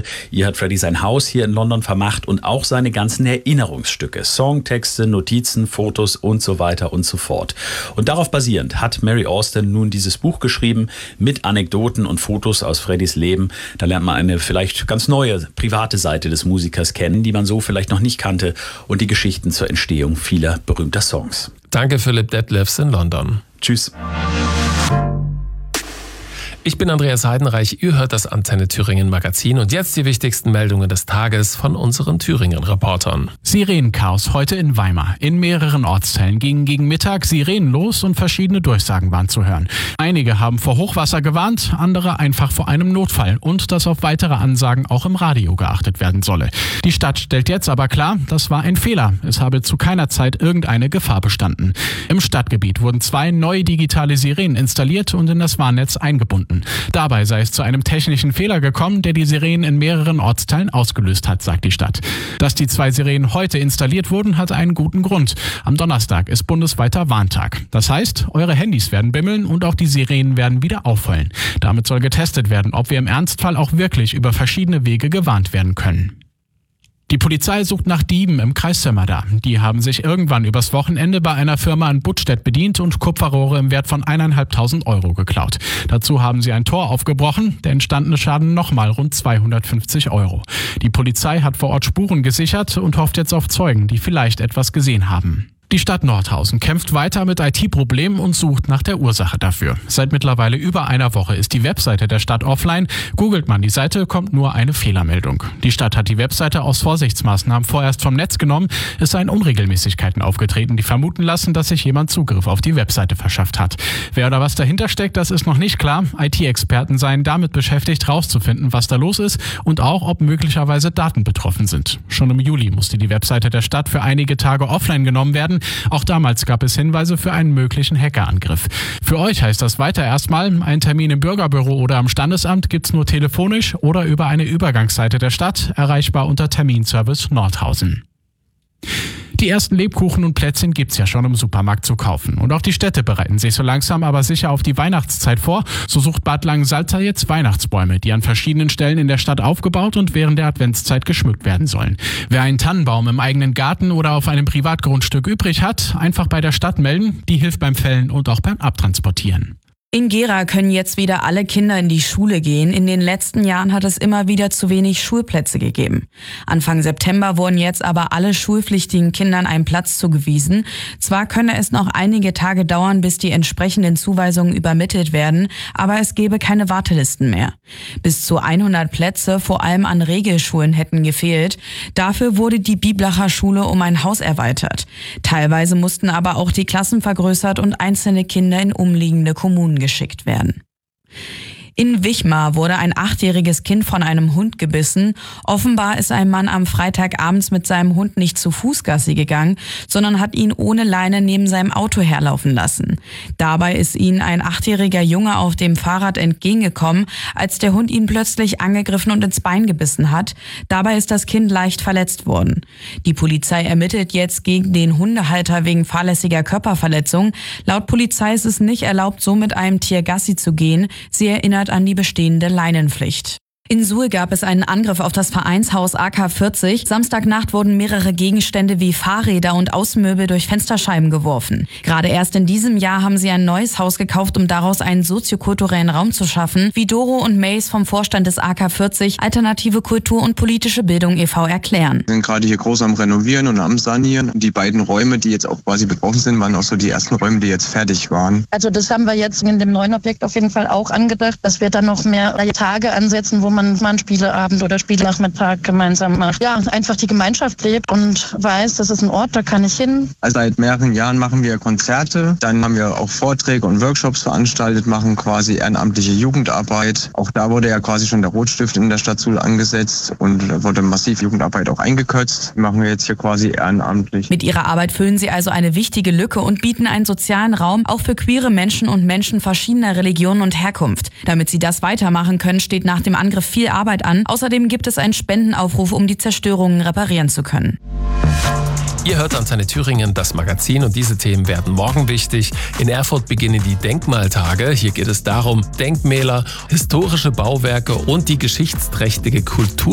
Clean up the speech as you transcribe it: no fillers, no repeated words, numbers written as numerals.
Ihr hat Freddie sein Haus hier in London vermacht und auch seine ganzen Erinnerungsstücke, Songtexte, Notizen, Fotos und so weiter und so fort. Und darauf basierend hat Mary Austin nun dieses Buch geschrieben mit Anekdoten und Fotos aus Freddys Leben. Da lernt man eine vielleicht ganz neue, private Seite des Musikers kennen, die man so vielleicht noch nicht kannte, und die Geschichten zur Entstehung vieler berühmter Songs. Danke, Philipp Detlefs in London. Tschüss. Ich bin Andreas Heidenreich, ihr hört das Antenne Thüringen Magazin und jetzt die wichtigsten Meldungen des Tages von unseren Thüringen-Reportern. Sirenenchaos heute in Weimar. In mehreren Ortsteilen gingen gegen Mittag Sirenen los und verschiedene Durchsagen waren zu hören. Einige haben vor Hochwasser gewarnt, andere einfach vor einem Notfall und dass auf weitere Ansagen auch im Radio geachtet werden solle. Die Stadt stellt jetzt aber klar, das war ein Fehler. Es habe zu keiner Zeit irgendeine Gefahr bestanden. Im Stadtgebiet wurden 2 neue digitale Sirenen installiert und in das Warnnetz eingebunden. Dabei sei es zu einem technischen Fehler gekommen, der die Sirenen in mehreren Ortsteilen ausgelöst hat, sagt die Stadt. Dass die 2 Sirenen heute installiert wurden, hat einen guten Grund. Am Donnerstag ist bundesweiter Warntag. Das heißt, eure Handys werden bimmeln und auch die Sirenen werden wieder aufheulen. Damit soll getestet werden, ob wir im Ernstfall auch wirklich über verschiedene Wege gewarnt werden können. Die Polizei sucht nach Dieben im Kreis Sömmerda. Die haben sich irgendwann übers Wochenende bei einer Firma in Buttstedt bedient und Kupferrohre im Wert von 1.500 Euro geklaut. Dazu haben sie ein Tor aufgebrochen, der entstandene Schaden nochmal rund 250 Euro. Die Polizei hat vor Ort Spuren gesichert und hofft jetzt auf Zeugen, die vielleicht etwas gesehen haben. Die Stadt Nordhausen kämpft weiter mit IT-Problemen und sucht nach der Ursache dafür. Seit mittlerweile über einer Woche ist die Webseite der Stadt offline. Googelt man die Seite, kommt nur eine Fehlermeldung. Die Stadt hat die Webseite aus Vorsichtsmaßnahmen vorerst vom Netz genommen. Es seien Unregelmäßigkeiten aufgetreten, die vermuten lassen, dass sich jemand Zugriff auf die Webseite verschafft hat. Wer oder was dahinter steckt, das ist noch nicht klar. IT-Experten seien damit beschäftigt, herauszufinden, was da los ist und auch, ob möglicherweise Daten betroffen sind. Schon im Juli musste die Webseite der Stadt für einige Tage offline genommen werden. Auch damals gab es Hinweise für einen möglichen Hackerangriff. Für euch heißt das weiter erstmal, einen Termin im Bürgerbüro oder am Standesamt gibt's nur telefonisch oder über eine Übergangsseite der Stadt, erreichbar unter Terminservice Nordhausen. Die ersten Lebkuchen und Plätzchen gibt's ja schon im Supermarkt zu kaufen. Und auch die Städte bereiten sich so langsam aber sicher auf die Weihnachtszeit vor. So sucht Bad Langensalza jetzt Weihnachtsbäume, die an verschiedenen Stellen in der Stadt aufgebaut und während der Adventszeit geschmückt werden sollen. Wer einen Tannenbaum im eigenen Garten oder auf einem Privatgrundstück übrig hat, einfach bei der Stadt melden. Die hilft beim Fällen und auch beim Abtransportieren. In Gera können jetzt wieder alle Kinder in die Schule gehen. In den letzten Jahren hat es immer wieder zu wenig Schulplätze gegeben. Anfang September wurden jetzt aber alle schulpflichtigen Kindern ein Platz zugewiesen. Zwar könne es noch einige Tage dauern, bis die entsprechenden Zuweisungen übermittelt werden, aber es gäbe keine Wartelisten mehr. Bis zu 100 Plätze, vor allem an Regelschulen, hätten gefehlt. Dafür wurde die Biblacher Schule um ein Haus erweitert. Teilweise mussten aber auch die Klassen vergrößert und einzelne Kinder in umliegende Kommunen geschickt werden. In Wichmar wurde ein 8-jähriges Kind von einem Hund gebissen. Offenbar ist ein Mann am Freitagabends mit seinem Hund nicht zu Fuß Gassi gegangen, sondern hat ihn ohne Leine neben seinem Auto herlaufen lassen. Dabei ist ihm ein 8-jähriger Junge auf dem Fahrrad entgegengekommen, als der Hund ihn plötzlich angegriffen und ins Bein gebissen hat. Dabei ist das Kind leicht verletzt worden. Die Polizei ermittelt jetzt gegen den Hundehalter wegen fahrlässiger Körperverletzung. Laut Polizei ist es nicht erlaubt, so mit einem Tier Gassi zu gehen. Sie erinnert an die bestehende Leinenpflicht. In Suhl gab es einen Angriff auf das Vereinshaus AK 40. Samstagnacht wurden mehrere Gegenstände wie Fahrräder und Außenmöbel durch Fensterscheiben geworfen. Gerade erst in diesem Jahr haben sie ein neues Haus gekauft, um daraus einen soziokulturellen Raum zu schaffen, wie Doro und Mace vom Vorstand des AK 40 Alternative Kultur und politische Bildung e.V. erklären. Wir sind gerade hier groß am Renovieren und am Sanieren. Die beiden Räume, die jetzt auch quasi betroffen sind, waren auch so die ersten Räume, die jetzt fertig waren. Also das haben wir jetzt in dem neuen Objekt auf jeden Fall auch angedacht, dass wir dann noch mehr Tage ansetzen, wo man mal einen Spieleabend oder Spielnachmittag gemeinsam macht. Ja, einfach die Gemeinschaft lebt und weiß, das ist ein Ort, da kann ich hin. Also seit mehreren Jahren machen wir Konzerte, dann haben wir auch Vorträge und Workshops veranstaltet, machen quasi ehrenamtliche Jugendarbeit. Auch da wurde ja quasi schon der Rotstift in der Stadt Suhl angesetzt und wurde massiv Jugendarbeit auch eingekürzt. Machen wir jetzt hier quasi ehrenamtlich. Mit ihrer Arbeit füllen sie also eine wichtige Lücke und bieten einen sozialen Raum auch für queere Menschen und Menschen verschiedener Religionen und Herkunft. Damit sie das weitermachen können, steht nach dem Angriff viel Arbeit an. Außerdem gibt es einen Spendenaufruf, um die Zerstörungen reparieren zu können. Ihr hört Antenne Thüringen, das Magazin, und diese Themen werden morgen wichtig. In Erfurt beginnen die Denkmaltage. Hier geht es darum, Denkmäler, historische Bauwerke und die geschichtsträchtige Kultur